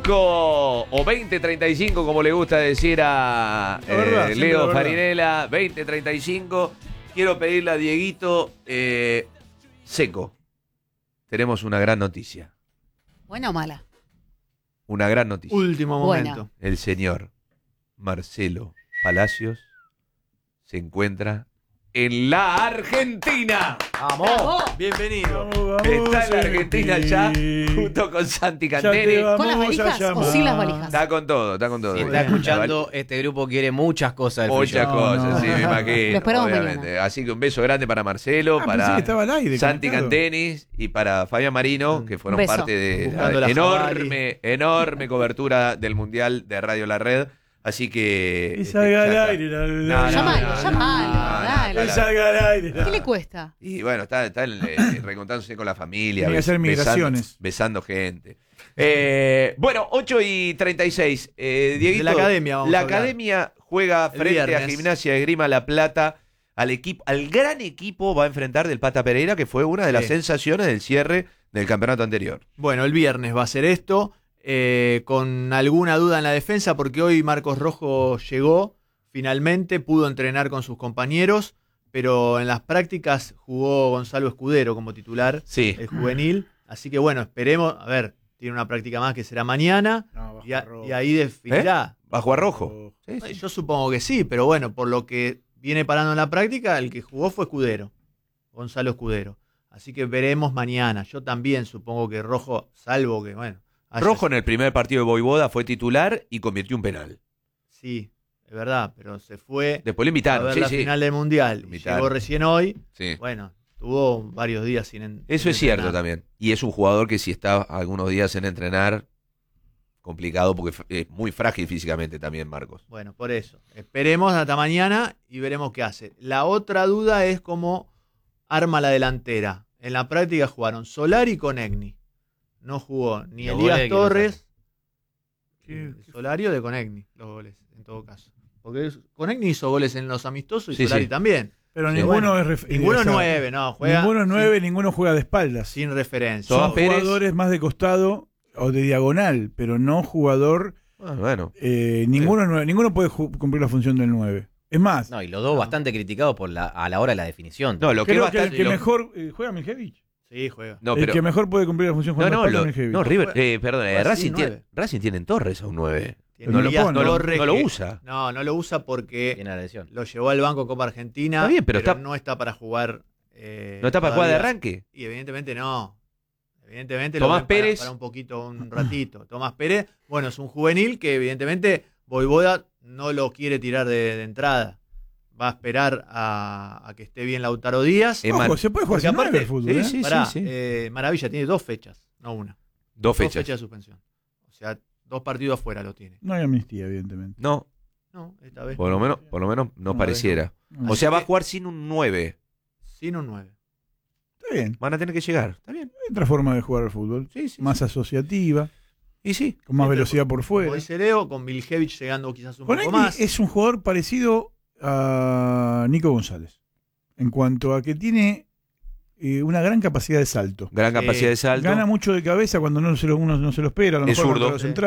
o 20:35, como le gusta decir a Leo Farinella, 20:35. Quiero pedirle a Dieguito Seco. Tenemos una gran noticia. ¿Buena o mala? Una gran noticia. Último momento. El señor Marcelo Palacios se encuentra en la Argentina. ¡Vamos! Bienvenido. Está en la Argentina ya, junto con Santi Canteri. ¿Con las valijas o sin las valijas? Está con todo, está con todo. Si está escuchando, este grupo quiere muchas cosas del Muchas cosas, sí, me imagino. Lo esperamos obviamente. mañana. Así que un beso grande para Marcelo, para Santi Cantenis y para Fabián Marino, que fueron Beso. parte de Buscando la la enorme cobertura del Mundial de Radio La Red. Así que. Y salga al aire. Llámalo, dale. Salga al aire. ¿Qué le cuesta? Y bueno, está reencontrándose con la familia. Tiene que hacer migraciones. Besando gente. Bueno, 8:36. Dieguito, De la academia vamos la a hablar. academia juega El frente a viernes. Gimnasia de Esgrima La Plata. Al gran equipo va a enfrentar del Pata Pereira, que fue una de las sensaciones del cierre del campeonato anterior. Bueno, el viernes va a ser esto, con alguna duda en la defensa, porque hoy Marcos Rojo llegó, finalmente pudo entrenar con sus compañeros, pero en las prácticas jugó Gonzalo Escudero como titular, Sí. el juvenil. Así que bueno, esperemos, a ver, tiene una práctica más que será mañana, y ahí definirá. ¿Va a jugar Rojo? Sí, sí. Yo supongo que sí, pero bueno, por lo que viene parando en la práctica, el que jugó fue Escudero, Gonzalo Escudero. Así que veremos mañana. Yo también supongo que Rojo, salvo que, bueno. Rojo en el primer partido de Voivoda fue titular y convirtió un penal. Sí, es verdad, pero se fue Después le a invitaron. ver Sí, la sí. final del Mundial. Lo Y invitaron. llegó recién hoy. Sí. Bueno, tuvo varios días sin Eso sin es cierto entrenar. también. Y es un jugador que si está algunos días en entrenar, complicado porque es muy frágil físicamente también, Marcos. Bueno, por eso. Esperemos hasta mañana y veremos qué hace. La otra duda es cómo arma la delantera. En la práctica jugaron Solari con Egni. No jugó ni Los Elías goles, ¿quién los Torres. ¿Qué? Solari o de Conegni, los goles, en todo caso. Porque Conegni hizo goles en los amistosos y Sí, Solari sí. también. Pero Sí, ninguno bueno, es Ninguno o sea, 9, no, juega Ninguno es 9, ninguno juega de espaldas. sin referencia. Tomás Son Pérez. jugadores más de costado o de diagonal, pero no jugador. Bueno. Ninguno puede cumplir la función del 9. Es más, No, y los dos bastante criticados a la hora de la definición. No, lo que creo va a que el estar. que mejor juega Miljevic. Sí, juega. No, El pero. que mejor puede cumplir la función No, Juan no, Zapata es Miljevic. no, River. Perdón, Juega Racing, sin tiene, 9. Racing tiene en Torres a un 9. Tiene No lo Elías pone, Torres no lo que- usa. No, no lo usa porque Tiene la lesión. lo llevó al banco Copa Argentina. Está bien, pero no está para jugar. ¿No está para jugar de todavía. arranque? Y evidentemente no. Evidentemente Tomás lo ven Pérez. para un poquito, un ratito. Tomás Pérez, bueno, es un juvenil que evidentemente Voivoda no lo quiere tirar de entrada. Va a esperar a que esté bien Lautaro Díaz. Ojo, se puede jugar Porque sin 9 aparte- el fútbol. sí, ¿eh? sí. Pará, Maravilla tiene 2 fechas, no una. 2 2 fechas. fechas de suspensión. O sea, 2 partidos afuera lo tiene. No hay amnistía, evidentemente. No, No, esta vez por lo menos no No, pareciera. No. O sea, va a que- jugar sin un 9. sin un 9. Está bien. Van a tener que llegar. Está bien. Hay otra forma de jugar al fútbol. Sí, sí. Más asociativa, Y sí. con más Pero, velocidad por Como fuera. dice Leo, con Miljevich llegando quizás un Con poco Egni más. es un jugador parecido a Nico González. En cuanto a que tiene una gran capacidad de salto. Gran capacidad de salto. Gana mucho de cabeza cuando uno no se lo espera. A lo Es mejor zurdo. contra los centrales.